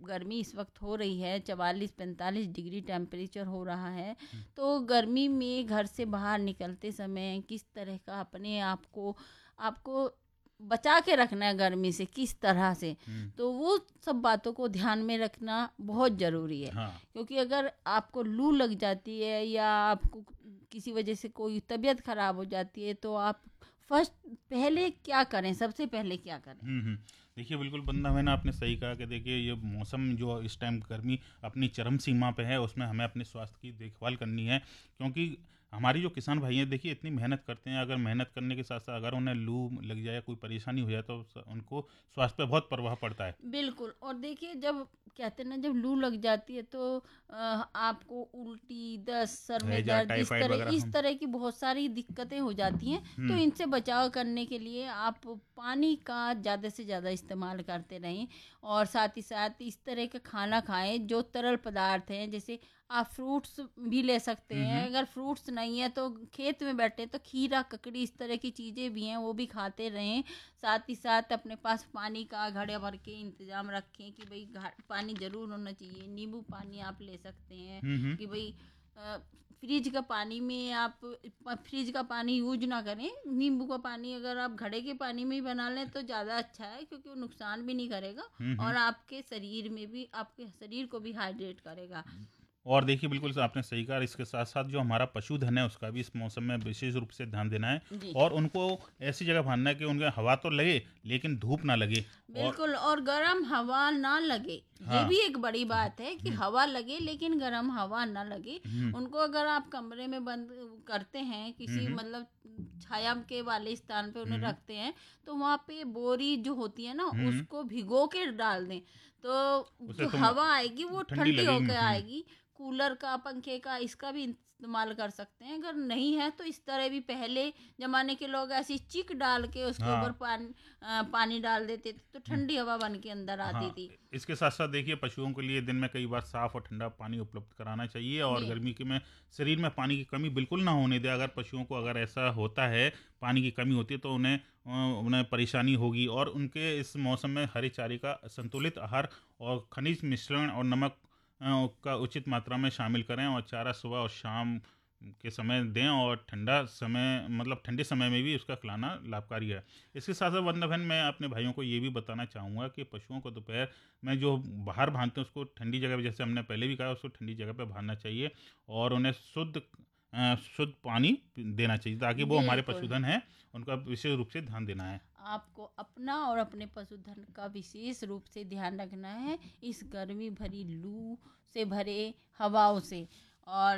गर्मी इस वक्त हो रही है, 44-45 डिग्री टेम्परेचर हो रहा है, तो गर्मी में घर से बाहर निकलते समय किस तरह का अपने आपको बचा के रखना है गर्मी से, किस तरह से, तो वो सब बातों को ध्यान में रखना बहुत ज़रूरी है। हाँ। क्योंकि अगर आपको लू लग जाती है या आपको किसी वजह से कोई तबीयत खराब हो जाती है, तो आप पहले क्या करें, सबसे पहले क्या करें? देखिए बिल्कुल बंदा मैंने आपने सही कहा कि देखिए ये मौसम जो इस टाइम गर्मी अपनी चरम सीमा पे है, उसमें हमें अपने स्वास्थ्य की देखभाल करनी है। क्योंकि हमारी जो किसान भाई हैं देखिए इतनी मेहनत करते हैं, अगर मेहनत करने के साथ साथ अगर उन्हें लू लग जाए, कोई परेशानी हो जाए, तो उनको स्वास्थ्य पे बहुत प्रभाव पड़ता है। बिल्कुल। और देखिए, जब कहते हैं ना, जब लू लग जाती है तो आपको उल्टी, दस्त, सर में हैजा दर्द, टाइफाइड वगैरह इस हम। तरह की बहुत सारी दिक्कतें हो जाती हैं। तो हम्म। इनसे बचाव करने के लिए आप पानी का ज़्यादा से ज़्यादा इस्तेमाल करते रहें, और साथ ही साथ इस तरह का खाना खाएं जो तरल पदार्थ हैं। जैसे आप फ्रूट्स भी ले सकते हैं, हम्म। अगर फ्रूट्स नहीं है तो खेत में बैठे तो खीरा, ककड़ी, इस तरह की चीज़ें भी हैं, वो भी खाते रहें। साथ ही साथ अपने पास पानी का घड़े भर के इंतजाम रखें कि भाई पानी ज़रूर होना चाहिए। नींबू पानी आप ले सकते हैं हम्म। कि भाई फ्रिज का पानी में आप फ्रिज का पानी यूज ना करें। नींबू का पानी अगर आप घड़े के पानी में ही बना लें तो ज़्यादा अच्छा है, क्योंकि वो नुकसान भी नहीं करेगा हम्म। और आपके शरीर को भी हाइड्रेट करेगा। और देखिए बिल्कुल आपने सही कहा, इसके साथ साथ जो हमारा पशुधन है उसका भी इस मौसम में विशेष रूप से ध्यान देना है। जी, और उनको ऐसी जगह बांधना है कि उनके हवा तो लगे लेकिन धूप ना लगे। और बिल्कुल। और गर्म हवा ना लगे, ये हाँ। भी एक बड़ी बात है कि हवा लगे लेकिन गर्म हवा ना लगे। हम्म। उनको अगर आप कमरे में बंद करते हैं, किसी हम्म। मतलब छाया के वाले स्थान पे उन्हें हम्म। रखते हैं, तो वहाँ पे बोरी जो होती है ना, हम्म। उसको भिगो के डाल दें, तो उसे जो तो हवा आएगी वो ठंडी ठंडी लगेगी। होकर आएगी। कूलर का, पंखे का, इसका भी इस्तेमाल कर सकते हैं। अगर नहीं है तो इस तरह भी पहले जमाने के लोग ऐसी चिक डाल के उसके ऊपर हाँ। पानी डाल देते थे, तो ठंडी हवा बन के अंदर आती हाँ। थी। इसके साथ साथ देखिए पशुओं के लिए दिन में कई बार साफ और ठंडा पानी उपलब्ध कराना चाहिए, और जी, गर्मी के में शरीर में पानी की कमी बिल्कुल ना होने दे। अगर पशुओं को अगर ऐसा होता है, पानी की कमी होती है, तो उन्हें परेशानी होगी। और उनके इस मौसम में हरे चारे का संतुलित आहार और खनिज मिश्रण और नमक का उचित मात्रा में शामिल करें, और चारा सुबह और शाम के समय दें, और ठंडा समय मतलब ठंडे समय में भी उसका खिलाना लाभकारी है। इसके साथ साथ वंदना बहन, मैं अपने भाइयों को ये भी बताना चाहूँगा कि पशुओं को दोपहर में जो बाहर बांधते हैं उसको ठंडी जगह पे, जैसे हमने पहले भी कहा, उसको ठंडी जगह पे बांधना चाहिए, और उन्हें शुद्ध पानी देना चाहिए, ताकि वो हमारे बिल्कुल। पशुधन हैं, उनका विशेष रूप से ध्यान देना है। आपको अपना और अपने पशुधन का विशेष रूप से ध्यान रखना है इस गर्मी भरी लू से भरे हवाओं से। और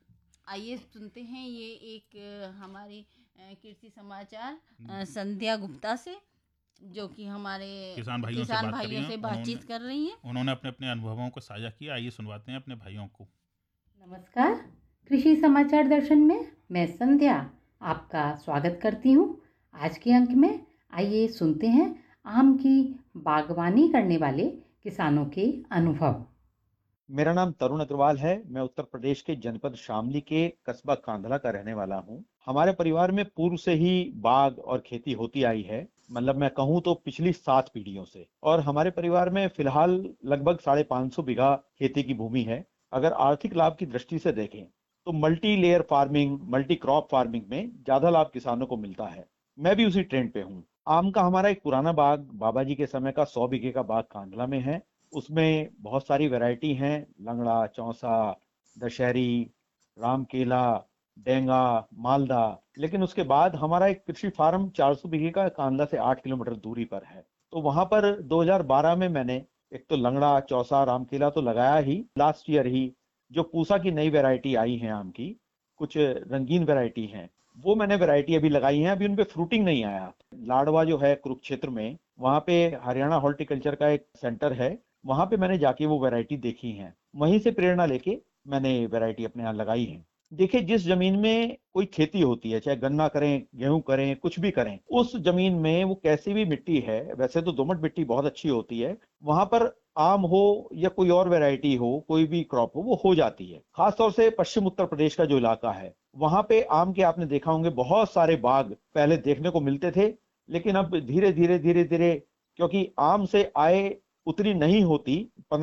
आइए सुनते हैं ये एक हमारी कृषि समाचार संध्या गुप्ता से, जो कि हमारे किसान भाइयों से किसान बात करी भाइयों है से उन्होंने। बातचीत कर रही हैं। उन्होंने अपने अपने अनुभवों को साझा किया। आइए सुनवाते हैं अपने भाइयों को। नमस्कार, कृषि समाचार दर्शन में मैं संध्या आपका स्वागत करती हूँ। आज के अंक में आइए सुनते हैं आम की बागवानी करने वाले किसानों के अनुभव। मेरा नाम तरुण अग्रवाल है। मैं उत्तर प्रदेश के जनपद शामली के कस्बा कांधला का रहने वाला हूँ। हमारे परिवार में पूर्व से ही बाग और खेती होती आई है, मतलब मैं कहूँ तो पिछली 7 पीढ़ियों से। और हमारे परिवार में फिलहाल लगभग 550 बीघा खेती की भूमि है। अगर आर्थिक लाभ की दृष्टि से देखें तो multi layer farming, multi crop farming में ज्यादा लाभ किसानों को मिलता है। मैं भी उसी ट्रेंड पे हूँ। आम का हमारा एक पुराना बाग, बाबा जी के समय का 100 बीघे का बाग कांधला में है। उसमें बहुत सारी वैरायटी हैं, लंगड़ा, चौसा, दशहरी, रामकेला, डेंगा, मालदा। लेकिन उसके बाद हमारा एक कृषि फार्म 400 बीघे का कांधला से 8 किलोमीटर दूरी पर है। तो वहां पर 2012 में मैंने एक तो लंगड़ा, चौसा, रामकेला तो लगाया ही। लास्ट ईयर ही जो पूसा की नई वैरायटी आई है आम की, कुछ रंगीन वैरायटी हैं, वो मैंने वैरायटी अभी लगाई है। अभी उनपे फ्रूटिंग नहीं आया। लाडवा जो है कुरुक्षेत्र में, वहां पे हरियाणा हॉर्टिकल्चर का एक सेंटर है, वहां पे मैंने जाके वो वैरायटी देखी है। वहीं से प्रेरणा लेके मैंने वैरायटी अपने यहाँ लगाई है। देखिए, जिस जमीन में कोई खेती होती है, चाहे गन्ना करें, गेहूं करें, कुछ भी करें, उस जमीन में वो कैसी भी मिट्टी है, वैसे तो दोमट मिट्टी बहुत अच्छी होती है, वहां पर आम हो या कोई और वैरायटी हो, कोई भी क्रॉप हो, वो हो जाती है। खासतौर से पश्चिम उत्तर प्रदेश का जो इलाका है, वहां पे आम के आपने देखा होंगे बहुत सारे बाग पहले देखने को मिलते थे। लेकिन अब धीरे धीरे धीरे धीरे, क्योंकि आम से आय उतनी नहीं होती,